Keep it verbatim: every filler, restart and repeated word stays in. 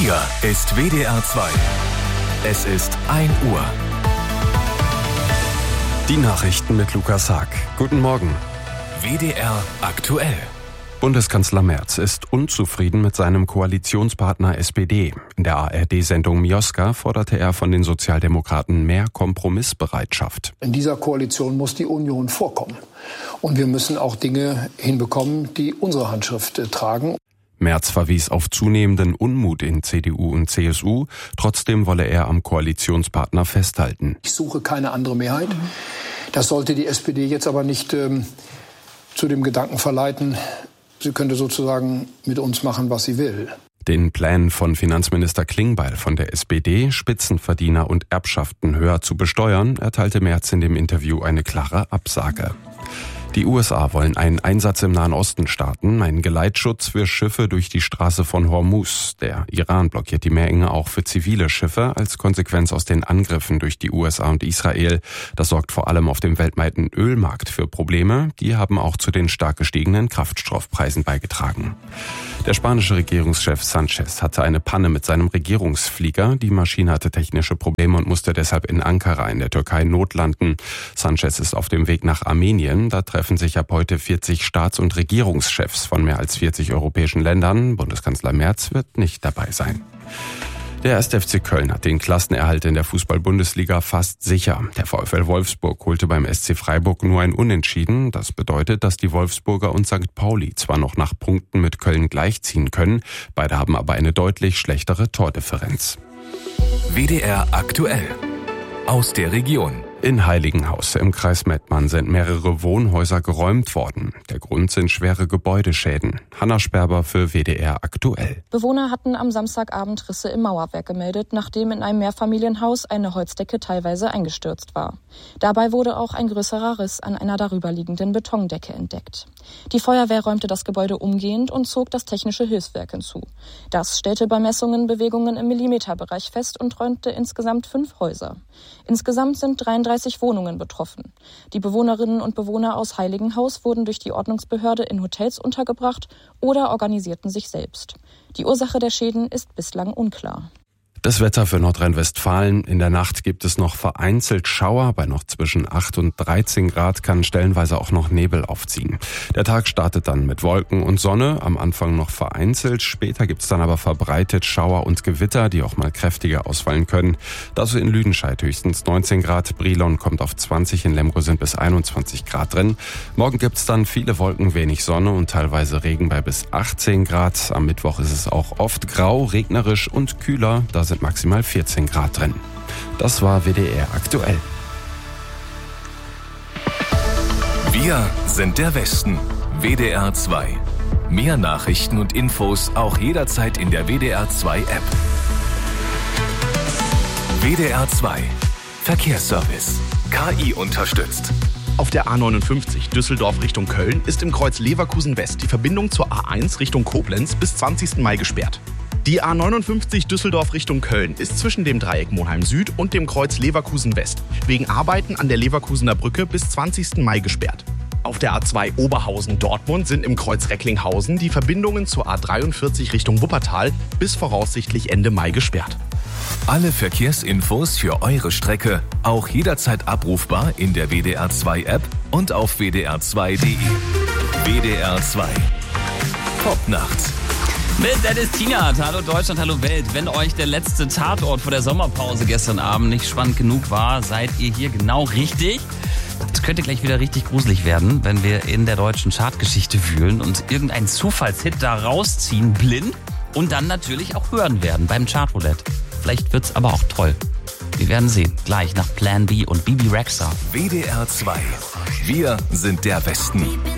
Hier ist W D R zwei. Es ist ein Uhr. Die Nachrichten mit Lukas Haag. Guten Morgen. W D R aktuell. Bundeskanzler Merz ist unzufrieden mit seinem Koalitionspartner S P D. In der A R D-Sendung Mioska forderte er von den Sozialdemokraten mehr Kompromissbereitschaft. In dieser Koalition muss die Union vorkommen. Und wir müssen auch Dinge hinbekommen, die unsere Handschrift äh, tragen. Merz verwies auf zunehmenden Unmut in C D U und C S U. Trotzdem wolle er am Koalitionspartner festhalten. Ich suche keine andere Mehrheit. Das sollte die S P D jetzt aber nicht ähm, zu dem Gedanken verleiten, sie könnte sozusagen mit uns machen, was sie will. Den Plänen von Finanzminister Klingbeil von der S P D, Spitzenverdiener und Erbschaften höher zu besteuern, erteilte Merz in dem Interview eine klare Absage. Die U S A wollen einen Einsatz im Nahen Osten starten, einen Geleitschutz für Schiffe durch die Straße von Hormuz. Der Iran blockiert die Meerenge auch für zivile Schiffe als Konsequenz aus den Angriffen durch die U S A und Israel. Das sorgt vor allem auf dem weltweiten Ölmarkt für Probleme. Die haben auch zu den stark gestiegenen Kraftstoffpreisen beigetragen. Der spanische Regierungschef Sanchez hatte eine Panne mit seinem Regierungsflieger. Die Maschine hatte technische Probleme und musste deshalb in Ankara in der Türkei notlanden. Sanchez ist auf dem Weg nach Armenien. Da treffen sich ab heute vierzig Staats- und Regierungschefs von mehr als vierzig europäischen Ländern. Bundeskanzler Merz wird nicht dabei sein. Der erste F C Köln hat den Klassenerhalt in der Fußball-Bundesliga fast sicher. Der VfL Wolfsburg holte beim S C Freiburg nur ein Unentschieden. Das bedeutet, dass die Wolfsburger und Sankt Pauli zwar noch nach Punkten mit Köln gleichziehen können, beide haben aber eine deutlich schlechtere Tordifferenz. W D R aktuell. Aus der Region. In Heiligenhaus im Kreis Mettmann sind mehrere Wohnhäuser geräumt worden. Der Grund sind schwere Gebäudeschäden. Hanna Sperber für W D R aktuell. Bewohner hatten am Samstagabend Risse im Mauerwerk gemeldet, nachdem in einem Mehrfamilienhaus eine Holzdecke teilweise eingestürzt war. Dabei wurde auch ein größerer Riss an einer darüberliegenden Betondecke entdeckt. Die Feuerwehr räumte das Gebäude umgehend und zog das technische Hilfswerk hinzu. Das stellte bei Messungen Bewegungen im Millimeterbereich fest und räumte insgesamt fünf Häuser. Insgesamt sind dreiunddreißig Wohnungen betroffen. Die Bewohnerinnen und Bewohner aus Heiligenhaus wurden durch die Ordnungsbehörde in Hotels untergebracht oder organisierten sich selbst. Die Ursache der Schäden ist bislang unklar. Das Wetter für Nordrhein-Westfalen. In der Nacht gibt es noch vereinzelt Schauer. Bei noch zwischen acht und dreizehn Grad kann stellenweise auch noch Nebel aufziehen. Der Tag startet dann mit Wolken und Sonne. Am Anfang noch vereinzelt. Später gibt es dann aber verbreitet Schauer und Gewitter, die auch mal kräftiger ausfallen können. Dazu in Lüdenscheid höchstens neunzehn Grad. Brilon kommt auf zwanzig. In Lemgo sind bis einundzwanzig Grad drin. Morgen gibt es dann viele Wolken, wenig Sonne und teilweise Regen bei bis achtzehn Grad. Am Mittwoch ist es auch oft grau, regnerisch und kühler. Da sind maximal vierzehn Grad drin. Das war W D R aktuell. Wir sind der Westen. W D R zwei. Mehr Nachrichten und Infos auch jederzeit in der W D R zwei App. W D R zwei. Verkehrsservice. K I unterstützt. Auf der A neunundfünfzig Düsseldorf Richtung Köln ist im Kreuz Leverkusen West die Verbindung zur A eins Richtung Koblenz bis zwanzigsten Mai gesperrt. Die A neunundfünfzig Düsseldorf Richtung Köln ist zwischen dem Dreieck Monheim Süd und dem Kreuz Leverkusen West wegen Arbeiten an der Leverkusener Brücke bis zwanzigsten Mai gesperrt. Auf der A zwei Oberhausen-Dortmund sind im Kreuz Recklinghausen die Verbindungen zur A dreiundvierzig Richtung Wuppertal bis voraussichtlich Ende Mai gesperrt. Alle Verkehrsinfos für eure Strecke auch jederzeit abrufbar in der W D R zwei App und auf w d r zwei punkt de. W D R zwei. Top nachts. Mit Dennis Tienert. Hallo Deutschland, hallo Welt. Wenn euch der letzte Tatort vor der Sommerpause gestern Abend nicht spannend genug war, seid ihr hier genau richtig. Es könnte gleich wieder richtig gruselig werden, wenn wir in der deutschen Chartgeschichte wühlen und irgendeinen Zufallshit da rausziehen, blind, und dann natürlich auch hören werden beim Chartroulette. Vielleicht wird's aber auch toll. Wir werden sehen. Gleich nach Plan B und Bibi Rexha. W D R zwei. Wir sind der Westen.